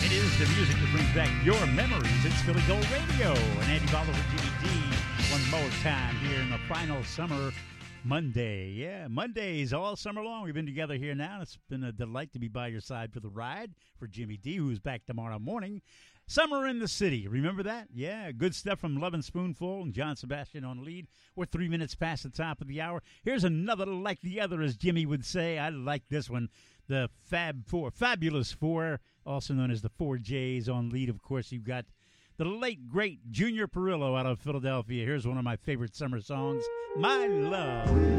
It is the music that brings back your memories. It's Philly Gold Radio. And Andy Butler with Jimmy D one more time here in the final summer Monday. Yeah, Mondays all summer long. We've been together here now. It's been a delight to be by your side for the ride for Jimmy D, who's back tomorrow morning. Summer in the City. Remember that? Yeah, good stuff from Lovin' Spoonful and John Sebastian on lead. We're 3 minutes past the top of the hour. Here's another like the other, as Jimmy would say. I like this one. The Fab Four, Fabulous Four, also known as the 4Js on lead. Of course, you've got the late, great Junior Perillo out of Philadelphia. Here's one of my favorite summer songs, My Love.